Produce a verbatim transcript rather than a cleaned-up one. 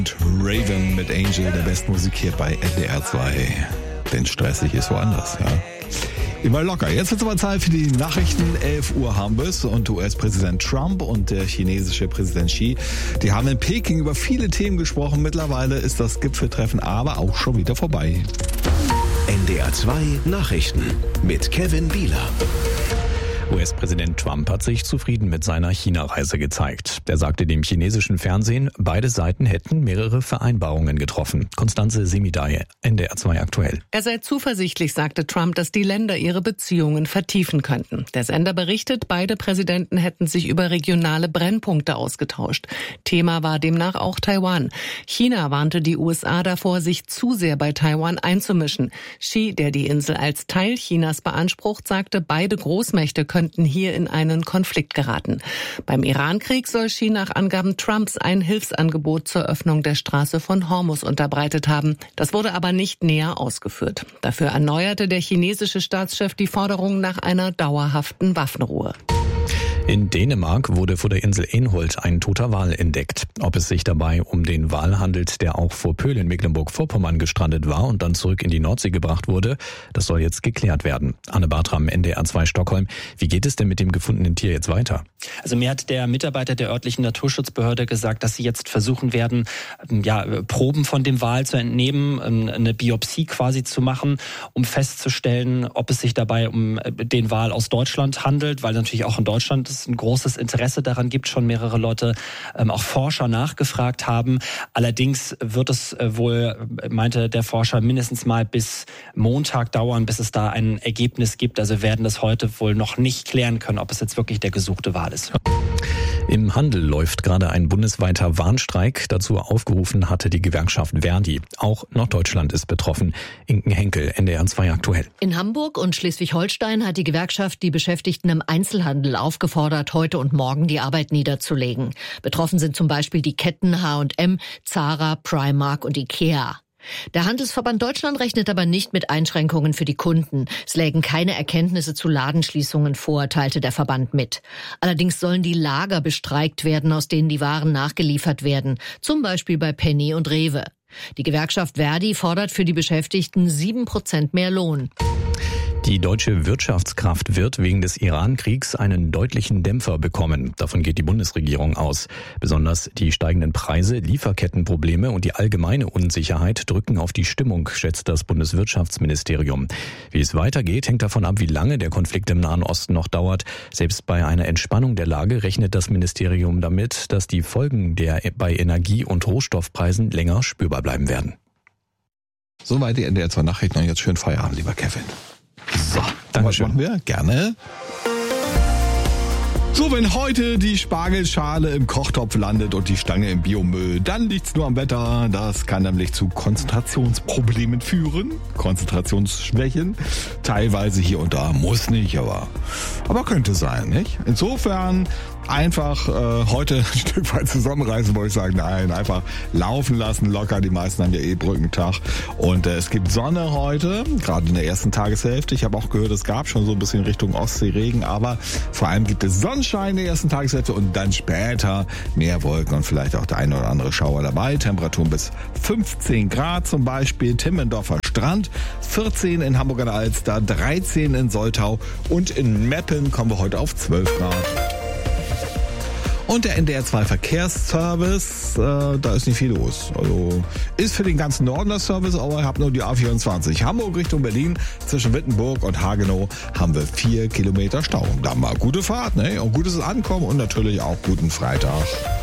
Raven mit Angel, der besten Musik hier bei N D R zwei. Denn stressig ist woanders, ja. Immer locker. Jetzt wird es aber Zeit für die Nachrichten. elf Uhr haben wir es und U S-Präsident Trump und der chinesische Präsident Xi, die haben in Peking über viele Themen gesprochen. Mittlerweile ist das Gipfeltreffen aber auch schon wieder vorbei. N D R zwei Nachrichten mit Kevin Bieler. U S-Präsident Trump hat sich zufrieden mit seiner China-Reise gezeigt. Er sagte dem chinesischen Fernsehen, beide Seiten hätten mehrere Vereinbarungen getroffen. Constanze Semidaye, N D R zwei aktuell. Er sei zuversichtlich, sagte Trump, dass die Länder ihre Beziehungen vertiefen könnten. Der Sender berichtet, beide Präsidenten hätten sich über regionale Brennpunkte ausgetauscht. Thema war demnach auch Taiwan. China warnte die U S A davor, sich zu sehr bei Taiwan einzumischen. Xi, der die Insel als Teil Chinas beansprucht, sagte, beide Großmächte könnten hier in einen Konflikt geraten. Beim Irankrieg soll Xi nach Angaben Trumps ein Hilfsangebot zur Öffnung der Straße von Hormuz unterbreitet haben. Das wurde aber nicht näher ausgeführt. Dafür erneuerte der chinesische Staatschef die Forderung nach einer dauerhaften Waffenruhe. In Dänemark wurde vor der Insel Enholt ein toter Wal entdeckt. Ob es sich dabei um den Wal handelt, der auch vor Pöhl in Mecklenburg-Vorpommern gestrandet war und dann zurück in die Nordsee gebracht wurde, das soll jetzt geklärt werden. Anne Bartram, N D R zwei Stockholm. Wie geht es denn mit dem gefundenen Tier jetzt weiter? Also mir hat der Mitarbeiter der örtlichen Naturschutzbehörde gesagt, dass sie jetzt versuchen werden, ja, Proben von dem Wal zu entnehmen, eine Biopsie quasi zu machen, um festzustellen, ob es sich dabei um den Wal aus Deutschland handelt, weil natürlich auch in Deutschland es ein großes Interesse daran gibt, schon mehrere Leute, ähm, auch Forscher nachgefragt haben. Allerdings wird es äh, wohl, meinte der Forscher, mindestens mal bis Montag dauern, bis es da ein Ergebnis gibt. Also wir werden das heute wohl noch nicht klären können, ob es jetzt wirklich der gesuchte Wal ist. Im Handel läuft gerade ein bundesweiter Warnstreik. Dazu aufgerufen hatte die Gewerkschaft Verdi. Auch Norddeutschland ist betroffen. Inken Henkel, N D R zwei aktuell. In Hamburg und Schleswig-Holstein hat die Gewerkschaft die Beschäftigten im Einzelhandel aufgefordert, heute und morgen die Arbeit niederzulegen. Betroffen sind zum Beispiel die Ketten H und M, Zara, Primark und Ikea. Der Handelsverband Deutschland rechnet aber nicht mit Einschränkungen für die Kunden. Es lägen keine Erkenntnisse zu Ladenschließungen vor, teilte der Verband mit. Allerdings sollen die Lager bestreikt werden, aus denen die Waren nachgeliefert werden, zum Beispiel bei Penny und Rewe. Die Gewerkschaft Verdi fordert für die Beschäftigten sieben Prozent mehr Lohn. Die deutsche Wirtschaftskraft wird wegen des Iran-Kriegs einen deutlichen Dämpfer bekommen. Davon geht die Bundesregierung aus. Besonders die steigenden Preise, Lieferkettenprobleme und die allgemeine Unsicherheit drücken auf die Stimmung, schätzt das Bundeswirtschaftsministerium. Wie es weitergeht, hängt davon ab, wie lange der Konflikt im Nahen Osten noch dauert. Selbst bei einer Entspannung der Lage rechnet das Ministerium damit, dass die Folgen der bei Energie- und Rohstoffpreisen länger spürbar bleiben werden. Soweit die N D R zwei Nachrichten und jetzt schön Feierabend, lieber Kevin. So, Dankeschön. Was machen wir? Gerne. So, wenn heute die Spargelschale im Kochtopf landet und die Stange im Biomüll, dann liegt's nur am Wetter. Das kann nämlich zu Konzentrationsproblemen führen, Konzentrationsschwächen. Teilweise hier und da, muss nicht, aber, aber könnte sein, nicht? Insofern einfach äh, heute ein Stück weit zusammenreißen, wollte ich sagen. Nein, einfach laufen lassen, locker. Die meisten haben ja eh Brückentag. Und äh, es gibt Sonne heute, gerade in der ersten Tageshälfte. Ich habe auch gehört, es gab schon so ein bisschen Richtung Ostsee Regen, aber vor allem gibt es Sonnenschein in der ersten Tageshälfte und dann später mehr Wolken und vielleicht auch der eine oder andere Schauer dabei. Temperaturen bis fünfzehn Grad zum Beispiel. Timmendorfer Strand, vierzehn in Hamburg an der Alster, dreizehn in Soltau und in Meppen kommen wir heute auf zwölf Grad. Und der N D R zwei Verkehrsservice, äh, da ist nicht viel los. Also ist für den ganzen Norden der Service, aber ich habe nur die A vierundzwanzig. Hamburg Richtung Berlin, zwischen Wittenburg und Hagenow haben wir vier Kilometer Stau. Da mal gute Fahrt, ne? Und gutes Ankommen und natürlich auch guten Freitag.